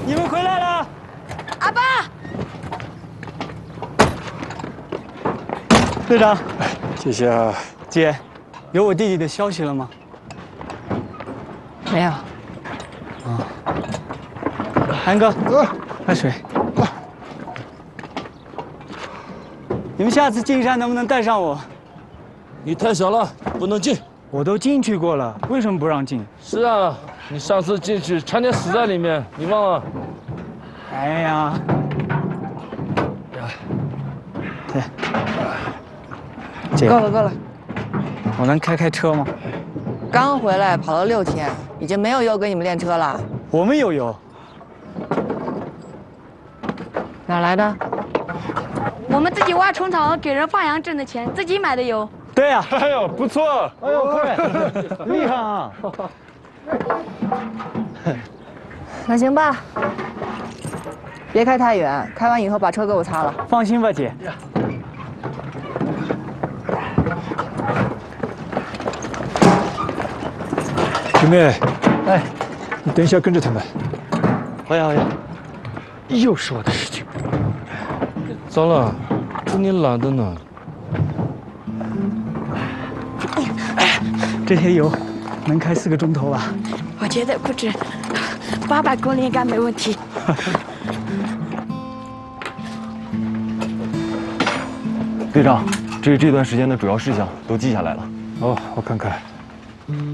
你们回来了！ 阿爸， 队长， 谢谢啊。 姐，有我弟弟的消息了吗？ 没有。 韩哥，喝水。你们下次进山能不能带上我？ 你太小了，不能进。 我都进去过了，为什么不让进？ 是啊，你上次进去差点死在里面，你忘了？ 哎呀，对，姐， 够了够了， 我能开车吗？ 刚回来跑了6天，已经没有油给你们练车了。 我们有油。 哪来的？ 我们自己挖虫草给人放羊挣的钱，自己买的油。 对呀、 哎呦，不错！ 哎呦，各位，厉害啊！ 那行吧，别开太远，开完以后把车给我擦了。 放心吧，姐。 师妹， 哎， 你等一下跟着他们。 好呀好呀。 又是我的事情。 糟了，这你懒的呢。 这些油能开4个钟头吧？ 我觉得不止，800公里应该没问题。 队长，这段时间的主要事项都记下来了。 哦，我看看。